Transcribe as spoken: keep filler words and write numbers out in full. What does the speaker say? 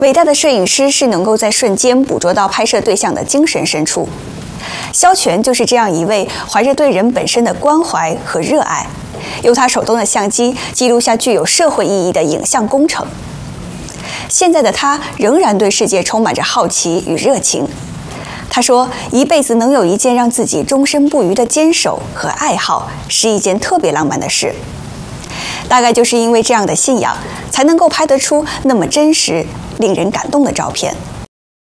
伟大的摄影师是能够在瞬间捕捉到拍摄对象的精神深处。萧全就是这样一位怀着对人本身的关怀和热爱，用他手中的相机记录下具有社会意义的影像工程。现在的他仍然对世界充满着好奇与热情。他说，一辈子能有一件让自己终身不渝的坚守和爱好，是一件特别浪漫的事。大概就是因为这样的信仰，才能够拍得出那么真实、令人感动的照片。